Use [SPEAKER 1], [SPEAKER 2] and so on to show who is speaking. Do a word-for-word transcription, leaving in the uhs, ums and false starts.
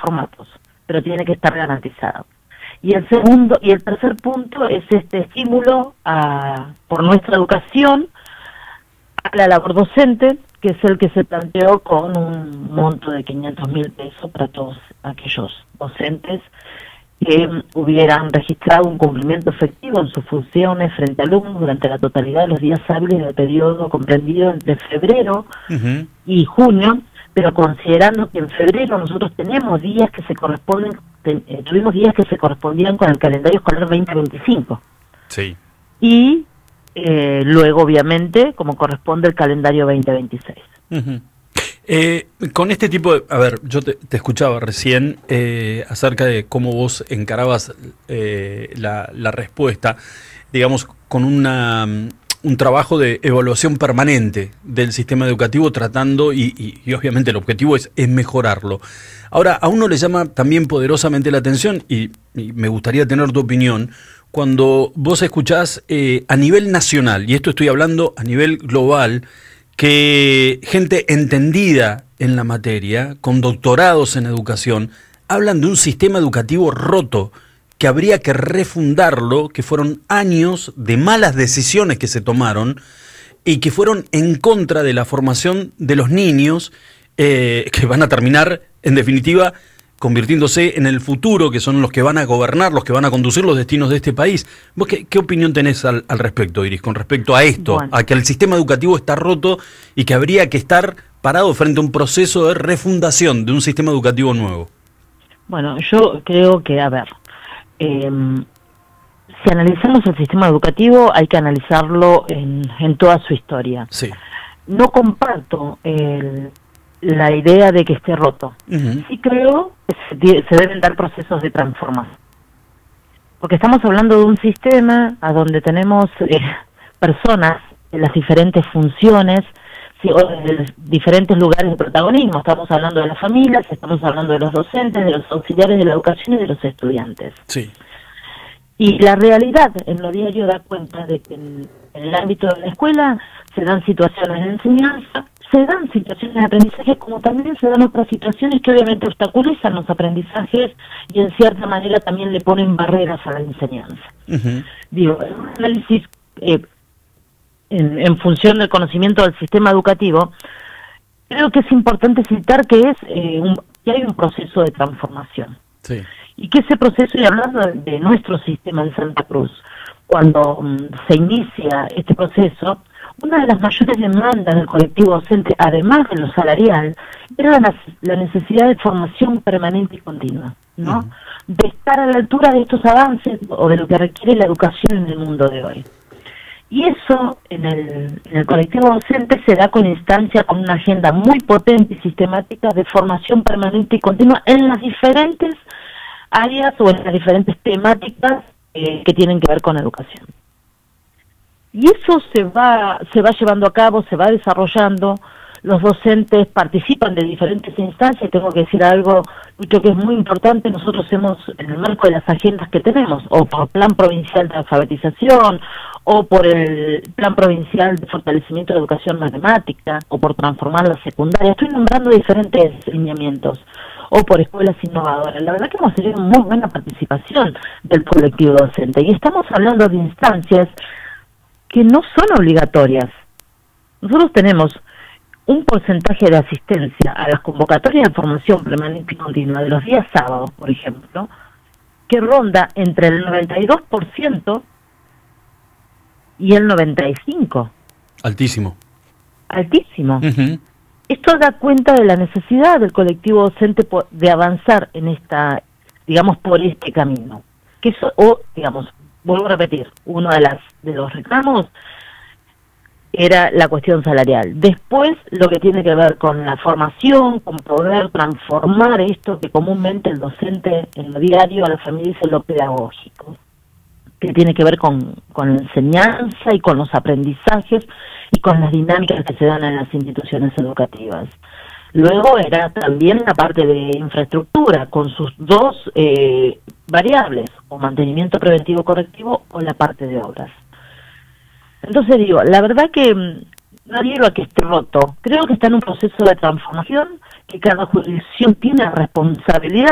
[SPEAKER 1] formatos, pero tiene que estar garantizado. Y el segundo y el tercer punto es este estímulo a, por nuestra educación a la labor docente, que es el que se planteó con un monto de quinientos mil pesos para todos aquellos docentes que hubieran registrado un cumplimiento efectivo en sus funciones frente a alumnos durante la totalidad de los días hábiles del periodo comprendido entre febrero uh-huh. y junio, pero considerando que en febrero nosotros tenemos días que se corresponden, eh, tuvimos días que se correspondían con el calendario escolar veinte veinticinco.
[SPEAKER 2] Sí.
[SPEAKER 1] Y eh, luego, obviamente, como corresponde el calendario veinte veintiséis.
[SPEAKER 2] Uh-huh. Eh, con este tipo de... A ver, yo te, te escuchaba recién eh, acerca de cómo vos encarabas eh, la, la respuesta, digamos, con una, un trabajo de evaluación permanente del sistema educativo, tratando, y, y, y obviamente el objetivo es, es mejorarlo. Ahora, a uno le llama también poderosamente la atención, y, y me gustaría tener tu opinión, cuando vos escuchás eh, a nivel nacional, y esto estoy hablando a nivel global, que gente entendida en la materia, con doctorados en educación, hablan de un sistema educativo roto, que habría que refundarlo, que fueron años de malas decisiones que se tomaron y que fueron en contra de la formación de los niños, eh, que van a terminar, en definitiva, convirtiéndose en el futuro, que son los que van a gobernar, los que van a conducir los destinos de este país. ¿Vos qué, qué opinión tenés al, al respecto, Iris, con respecto a esto, bueno. a que el sistema educativo está roto y que habría que estar parado frente a un proceso de refundación de un sistema educativo nuevo?
[SPEAKER 1] Bueno, yo creo que, a ver, eh, si analizamos el sistema educativo, hay que analizarlo en, en toda su historia.
[SPEAKER 2] Sí.
[SPEAKER 1] No comparto el... la idea de que esté roto. Uh-huh. Sí creo que se, se deben dar procesos de transformación. Porque estamos hablando de un sistema a donde tenemos eh, personas de las diferentes funciones, sí, o de diferentes lugares de protagonismo. Estamos hablando de las familias, estamos hablando de los docentes, de los auxiliares de la educación y de los estudiantes.
[SPEAKER 2] Sí.
[SPEAKER 1] Y la realidad en lo diario da cuenta de que en, en el ámbito de la escuela se dan situaciones de enseñanza, se dan situaciones de aprendizaje, como también se dan otras situaciones que obviamente obstaculizan los aprendizajes y en cierta manera también le ponen barreras a la enseñanza. Uh-huh. Digo, en un análisis eh, en, en función del conocimiento del sistema educativo, creo que es importante citar que es eh, un, que hay un proceso de transformación.
[SPEAKER 2] Sí.
[SPEAKER 1] Y que ese proceso, y hablando de, de nuestro sistema en Santa Cruz, cuando um, se inicia este proceso, una de las mayores demandas del colectivo docente, además de lo salarial, era la, la necesidad de formación permanente y continua, ¿no? Uh-huh. De estar a la altura de estos avances o de lo que requiere la educación en el mundo de hoy. Y eso en el, en el colectivo docente se da con instancia, con una agenda muy potente y sistemática de formación permanente y continua en las diferentes áreas o en las diferentes temáticas eh, que tienen que ver con educación. Y eso se va se va llevando a cabo, se va desarrollando, los docentes participan de diferentes instancias. Tengo que decir algo, Lucho, que es muy importante. Nosotros hemos, en el marco de las agendas que tenemos, o por Plan Provincial de Alfabetización, o por el Plan Provincial de Fortalecimiento de Educación Matemática, o por transformar la secundaria, estoy nombrando diferentes lineamientos, o por escuelas innovadoras. La verdad que hemos tenido muy buena participación del colectivo docente, y estamos hablando de instancias que no son obligatorias. Nosotros tenemos un porcentaje de asistencia a las convocatorias de formación permanente y continua de los días sábados, por ejemplo, que ronda entre el noventa y dos por ciento y el noventa y cinco por ciento.
[SPEAKER 2] Altísimo.
[SPEAKER 1] Altísimo.
[SPEAKER 2] Uh-huh.
[SPEAKER 1] Esto da cuenta de la necesidad del colectivo docente de avanzar en esta, digamos, por este camino. Que eso, o, digamos, vuelvo a repetir, uno de las de los reclamos era la cuestión salarial. Después, lo que tiene que ver con la formación, con poder transformar esto que comúnmente el docente en lo diario a la familia dice lo pedagógico, que tiene que ver con, con la enseñanza y con los aprendizajes y con las dinámicas que se dan en las instituciones educativas. Luego era también la parte de infraestructura, con sus dos eh, variables, o mantenimiento preventivo correctivo o la parte de obras. Entonces digo, la verdad que no adhiero a que esté roto. Creo que está en un proceso de transformación, que cada jurisdicción tiene responsabilidad